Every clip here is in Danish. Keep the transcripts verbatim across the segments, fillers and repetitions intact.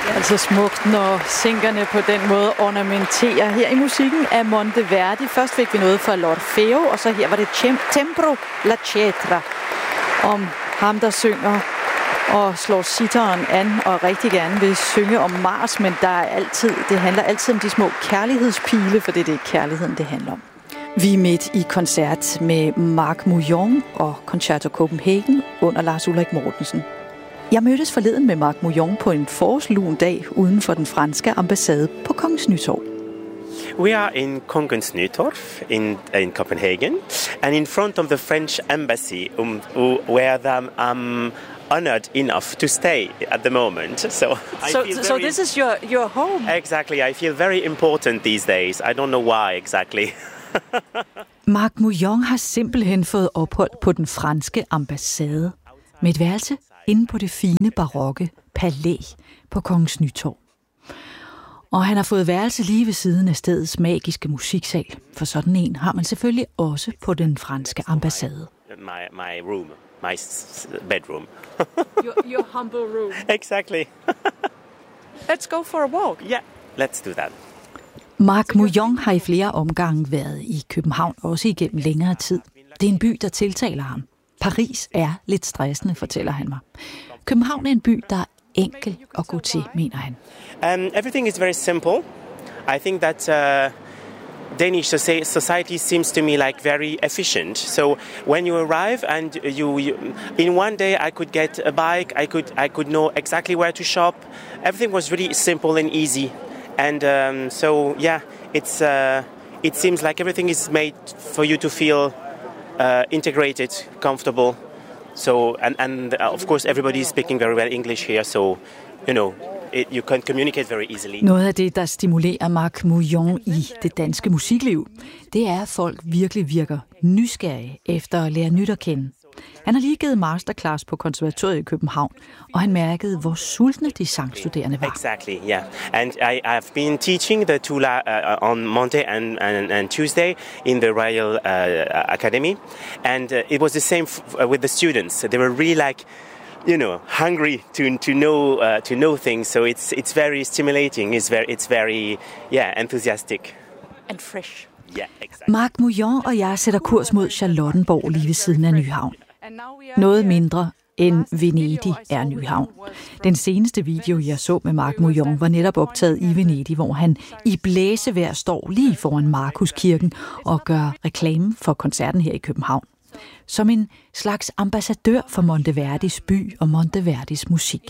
Altså smukt, når sænkerne på den måde ornamenterer. Her i musikken af Monteverdi. Først fik vi noget fra l'Orfeo, og så her var det Tempro la Cetra. Om ham, der synger og slår sitaren an og rigtig gerne vil synge om Mars, men der er altid, det handler altid om de små kærlighedspile, for det er det kærligheden, det handler om. Vi er midt i koncert med Marc Mouillon og Concerto Copenhagen under Lars Ulrik Mortensen. Jeg mødtes forleden med Marc Mouillon på en forårslun dag uden for den franske ambassade på Kongens Nytorv. We are in Kongens Nytorv in in Copenhagen, and in front of the French embassy, um, where them um honored enough to stay at the moment. So, so, I feel so very, this is your your home. Exactly, I feel very important these days. I don't know why exactly. Marc Mouillon har simpelthen fået ophold på den franske ambassade med et værelse inde på det fine barokke palæ på Kongens Nytorv. Og han har fået værelse lige ved siden af stedets magiske musiksal, for sådan en har man selvfølgelig også på den franske ambassade. My, my room, my bedroom. your, your humble room. Exactly. Let's go for a walk. Yeah, let's do that. Marc Mouillon har i flere omgange været i København, også igennem længere tid. Det er en by, der tiltaler ham. Paris er lidt stressende, fortæller han mig. København er en by, der er enkel at gå til, mener han. Um, everything is very simple. I think that uh, Danish society seems to me like very efficient. So when you arrive and you, you, in one day I could get a bike, I could I could know exactly where to shop. Everything was really simple and easy, and um, so yeah, it's uh, it seems like everything is made for you to feel uh, integrated, comfortable. So and and uh, of course everybody is speaking very well English here, so you know. It, you can communicate very easily. Noget af det, der stimulerer Marc Mouillon i det danske musikliv, det er, at folk virkelig virker nysgerrige efter at lære nyt at kende. Han har lige givet masterclass på konservatoriet i København, og han mærkede, hvor sultne de sangstuderende var. Exactly, yeah. And I have been teaching the Tula uh, on Monday and, and, and Tuesday in the Royal uh, Academy, and uh, it was the same f- with the students. They were really like, you know, hungry to to know uh, to know things. So it's it's very stimulating. It's very it's very yeah enthusiastic and fresh. Yeah, exactly. Marc Mouillon og jeg sætter kurs mod Charlottenborg lige ved siden af Nyhavn. Noget mindre end Venedig er Nyhavn. Den seneste video, jeg så med Marc Mouillon, var netop optaget i Venedig, hvor han i blæsevejr står lige foran Markuskirken og gør reklame for koncerten her i København. Som en slags ambassadør for Monteverdis by og Monteverdis musik.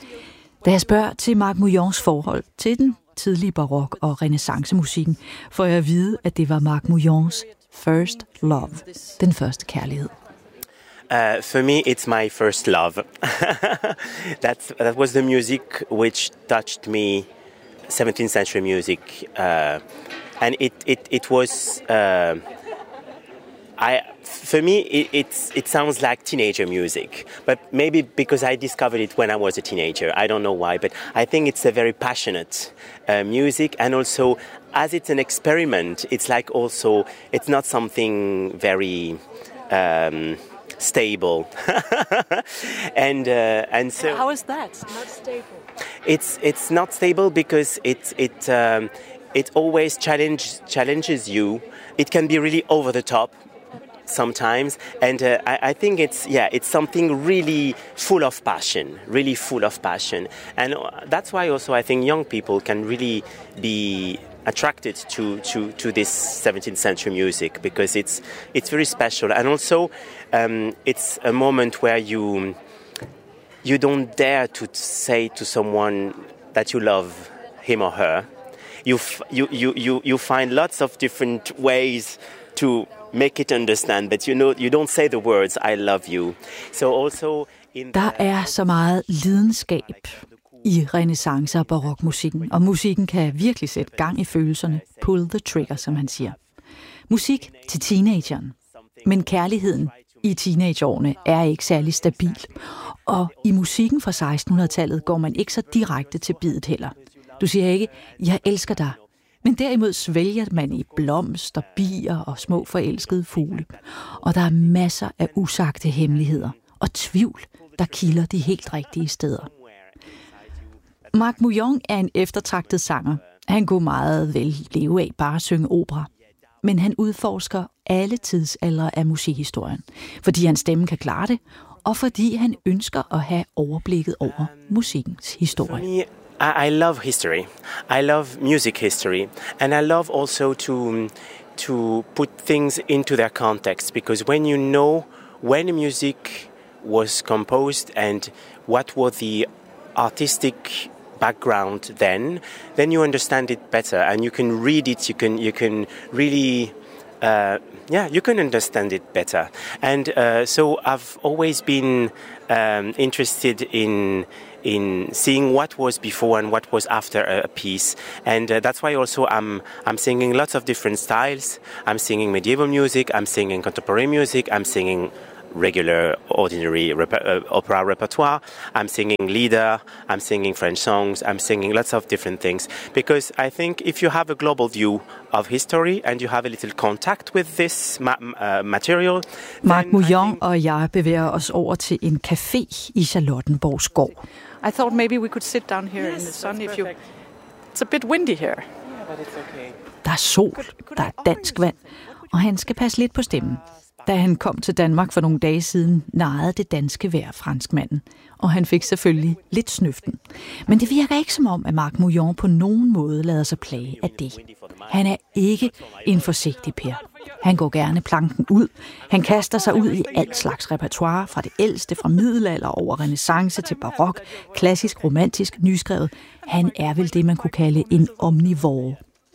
Da jeg spørger til Marc Mouillons forhold til den tidlige barok og renæssancemusikken, får jeg at vide, at det var Marc Mouillons first love, den første kærlighed. Uh, for me, it's my first love. That's, that was the music which touched me, seventeenth century music. Uh, and it, it, it was... Uh, I, for me, it, it's, it sounds like teenager music, but maybe because I discovered it when I was a teenager. I don't know why, but I think it's a very passionate uh, music, and also as it's an experiment, it's like also, it's not something very um, stable. and uh, and so how is that? Not stable. It's it's not stable because it it um, it always challenge challenges you. It can be really over the top sometimes, and uh, I, I think it's yeah it's something really full of passion, really full of passion, and that's why also I think young people can really be attracted to to to this seventeenth century music, because it's it's very special, and also um, it's a moment where you you don't dare to say to someone that you love him or her. You f- you you you you find lots of different ways to make it understand, but you know you don't say the words I love you. So also in der er så meget lidenskab i renæssance- og barokmusikken, og musikken kan virkelig sætte gang i følelserne, pull the trigger, som han siger. Musik til teenageren, men kærligheden i teenageårene er ikke særlig stabil, og i musikken fra sekstenhundredetallet går man ikke så direkte til bidet heller. Du siger ikke, jeg elsker dig, men derimod svælger man i blomster, bier og små forelskede fugle. Og der er masser af usagte hemmeligheder og tvivl, der kilder de helt rigtige steder. Mark Mouyon er en eftertragtet sanger. Han kunne meget vel leve af bare at synge opera. Men han udforsker alle tidsaldre af musikhistorien, fordi hans stemme kan klare det, og fordi han ønsker at have overblikket over musikkens historie. I love history. I love music history, and I love also to to put things into their context, because when you know when music was composed and what was the artistic background then, then you understand it better and you can read it. You can you can really. Uh, yeah, you can understand it better. And uh, so I've always been um, interested in in seeing what was before and what was after a, a piece. And uh, that's why also I'm I'm singing lots of different styles. I'm singing medieval music, I'm singing contemporary music, I'm singing regular, ordinary rep- uh, opera repertoire. I'm singing lieder, I'm singing French songs, I'm singing lots of different things. Because I think if you have a global view of history and you have a little contact with this ma- uh, material... Mark Mouyon think... og jeg bevæger os over til en café i Charlottenborg Skov. I thought maybe we could sit down here yes, in the sun if you... It's a bit windy here. Yeah, but it's okay. Der er sol, der er dansk vand, og han skal passe lidt på stemmen. Da han kom til Danmark for nogle dage siden, narrede det danske vejr franskmanden, og han fik selvfølgelig lidt snøften. Men det virker ikke som om, at Mark Mouyon på nogen måde lader sig plage af det. Han er ikke en forsigtig per. Han går gerne planken ud. Han kaster sig ud i alt slags repertoire, fra det ældste, fra middelalder over renæssance til barok, klassisk, romantisk, nyskrevet. Han er vel det, man kunne kalde en omnivore.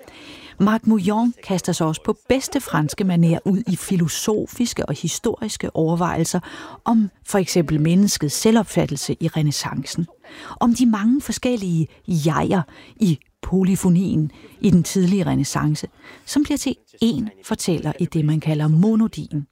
Mark Mouyon kaster sig også på bedste franske manér ud i filosofiske og historiske overvejelser om for eksempel menneskets selvopfattelse i renæssancen, om de mange forskellige jeger i polyfonien i den tidlige renæssance, som bliver til én fortæller i det, man kalder monodien.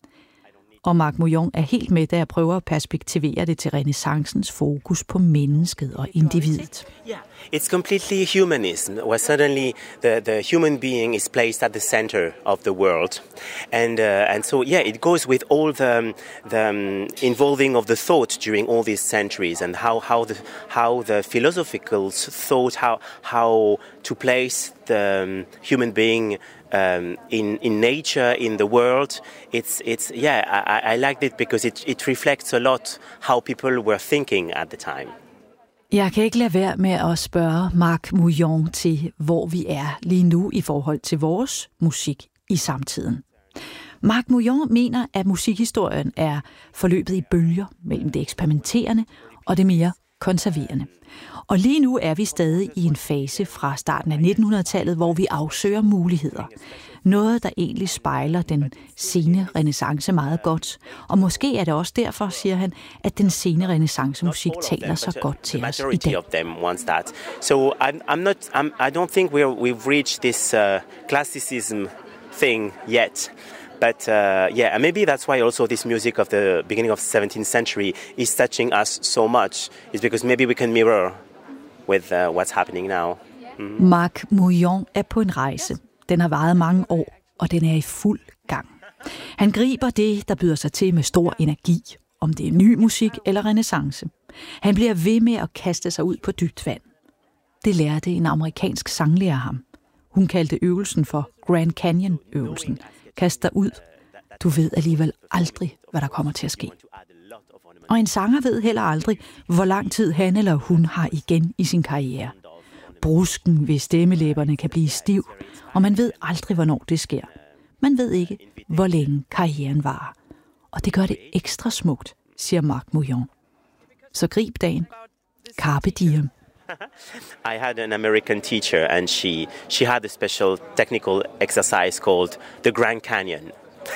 Og Mark Mouyon er helt med, da jeg prøver at perspektivere det til renæssancens fokus på mennesket og individet. Yeah, it's completely humanism, where suddenly the, the human being is placed at the center of the world. And uh, and so, yeah, it goes with all the, the um, involving of the thought during all these centuries and how, how, the, how the philosophical thought, how, how to place the um, human being Um, in in nature, in the world. It's it's yeah. I, I liked it because it it reflects a lot how people were thinking at the time. Jeg kan ikke lade være med at spørge Mark Mouyon til, hvor vi er lige nu i forhold til vores musik i samtiden. Mark Mouyon mener, at musikhistorien er forløbet i bølger mellem det eksperimenterende og det mere konserverende. Og lige nu er vi stadig i en fase fra starten af nittenhundredetallet, hvor vi afsøger muligheder. Noget, der egentlig spejler den sene renæssance meget godt. Og måske er det også derfor, siger han, at den sene renæssancemusik taler så godt til os i dag. So I'm, I'm not, I'm, I don't think we're, we've reached this uh, classicism thing yet. But uh, yeah, and maybe that's why also this music of the beginning of the seventeenth century is touching us so much, is because maybe we can mirror with uh, what's happening now. Mm-hmm. Mark Mouyon er på en rejse. Den har varet mange år, og den er i fuld gang. Han griber det, der byder sig til med stor energi, om det er ny musik eller renæssance. Han bliver ved med at kaste sig ud på dybt vand. Det lærte en amerikansk sanglærer ham. Hun kaldte øvelsen for Grand Canyon-øvelsen. Kast dig ud. Du ved alligevel aldrig, hvad der kommer til at ske. Og en sanger ved heller aldrig, hvor lang tid han eller hun har igen i sin karriere. Brusken ved stemmelæberne kan blive stiv, og man ved aldrig, hvornår det sker. Man ved ikke, hvor længe karrieren varer. Og det gør det ekstra smukt, siger Mark Mouyon. Så grib dagen. Carpe diem. I had an American teacher, and she she had a special technical exercise called the Grand Canyon.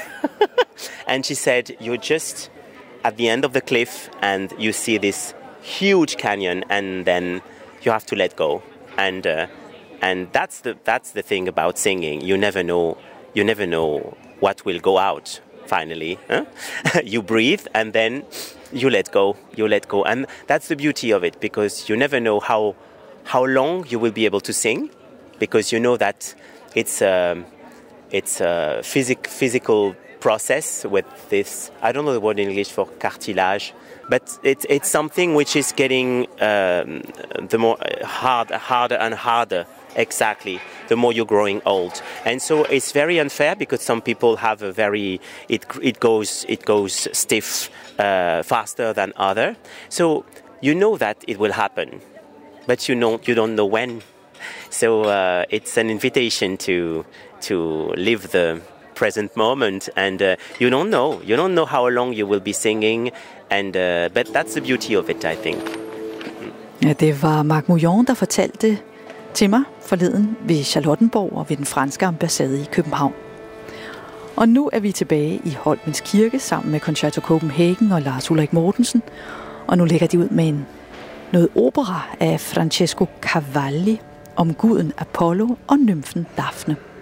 And she said, you're just at the end of the cliff, and you see this huge canyon, and then you have to let go. And uh, and that's the that's the thing about singing. You never know. You never know what will go out. Finally, huh? You breathe, and then you let go. You let go, and that's the beauty of it, because you never know how how long you will be able to sing, because you know that it's a it's a physic physical process with this. I don't know the word in English for cartilage. but it's it's something which is getting um, the more hard, harder and harder. Exactly. The more you're growing old, and so it's very unfair because some people have a very it it goes it goes stiff uh, faster than other. So you know that it will happen, but you know you don't know when. So uh, it's an invitation to to live the present moment, and uh, you don't know you don't know how long you will be singing, and uh, but that's the beauty of it, I think. Ja, det var Marc Mouillon, der fortalte til mig forleden ved Charlottenborg og ved den franske ambassade i København. Og nu er vi tilbage i Holmens Kirke sammen med Concerto Copenhagen og Lars Ulrik Mortensen, og nu lægger de ud med en, noget opera af Francesco Cavalli om guden Apollo og nymfen Daphne.